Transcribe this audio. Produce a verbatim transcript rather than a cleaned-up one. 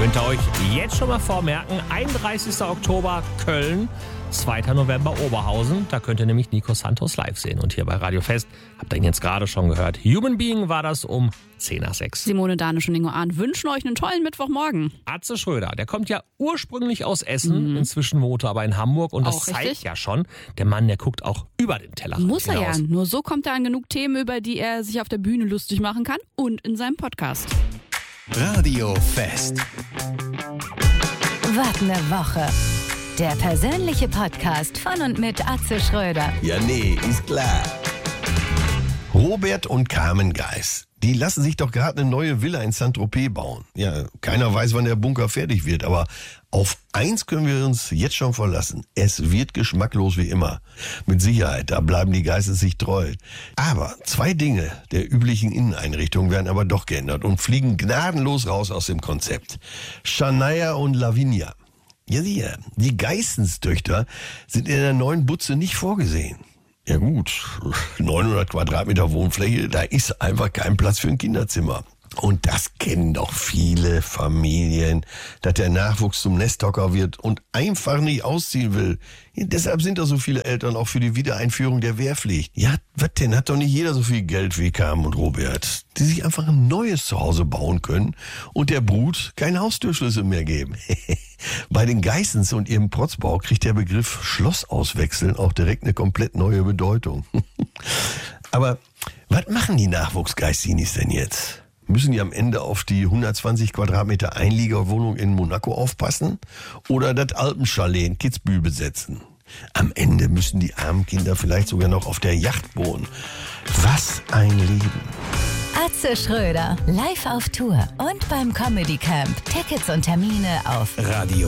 Könnt ihr euch jetzt schon mal vormerken, einunddreißigster Oktober Köln, zweiter November Oberhausen. Da könnt ihr nämlich Nico Santos live sehen. Und hier bei Radio Fest, habt ihr ihn jetzt gerade schon gehört, Human Being war das um zehn nach sechs. Simone Danisch und Ingo Arndt wünschen euch einen tollen Mittwochmorgen. Atze Schröder, der kommt ja ursprünglich aus Essen, mhm. inzwischen wohnt er aber in Hamburg. Und das auch zeigt richtig. ja schon, der Mann, der guckt auch über den Tellerrand Muss er hinaus. ja, nur so kommt er an genug Themen, über die er sich auf der Bühne lustig machen kann und in seinem Podcast. Radio Fest. Was ne Woche. Der persönliche Podcast von und mit Atze Schröder. Ja, nee, ist klar. Robert und Carmen Geis, die lassen sich doch gerade eine neue Villa in Saint-Tropez bauen. Ja, keiner weiß, wann der Bunker fertig wird, aber auf eins können wir uns jetzt schon verlassen. Es wird geschmacklos wie immer. Mit Sicherheit, da bleiben die Geises sich treu. Aber zwei Dinge der üblichen Inneneinrichtung werden aber doch geändert und fliegen gnadenlos raus aus dem Konzept. Shania und Lavinia. Ja, sicher, die Geissenstöchter sind in der neuen Butze nicht vorgesehen. Ja gut, neunhundert Quadratmeter Wohnfläche, da ist einfach kein Platz für ein Kinderzimmer. Und das kennen doch viele Familien, dass der Nachwuchs zum Nesthocker wird und einfach nicht ausziehen will. Ja, deshalb sind da so viele Eltern auch für die Wiedereinführung der Wehrpflicht. Ja, was denn? Hat doch nicht jeder so viel Geld wie Carmen und Robert, die sich einfach ein neues Zuhause bauen können und der Brut keinen Haustürschlüssel mehr geben. Bei den Geissens und ihrem Protzbau kriegt der Begriff Schloss auswechseln auch direkt eine komplett neue Bedeutung. Aber was machen die Nachwuchsgeissinis denn jetzt? Müssen die am Ende auf die hundertzwanzig Quadratmeter Einliegerwohnung in Monaco aufpassen? Oder das Alpenchalet in Kitzbühel besetzen? Am Ende müssen die armen Kinder vielleicht sogar noch auf der Yacht wohnen. Was ein Leben! Atze Schröder, live auf Tour und beim Comedy Camp. Tickets und Termine auf Radio